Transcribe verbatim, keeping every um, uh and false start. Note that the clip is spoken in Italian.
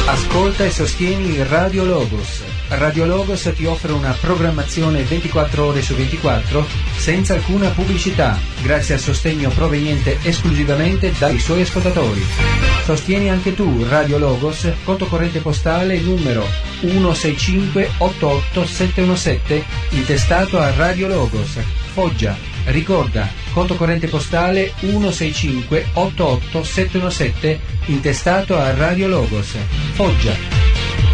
Ascolta e sostieni Radio Logos. Radio Logos ti offre una programmazione ventiquattro ore su ventiquattro senza alcuna pubblicità, grazie al sostegno proveniente esclusivamente dai suoi ascoltatori. Sostieni anche tu Radio Logos, conto corrente postale numero uno sei cinque otto otto sette uno sette, intestato a Radio Logos, Foggia. Ricorda, conto corrente postale uno sei cinque otto otto sette uno sette, intestato a Radio Logos, Foggia.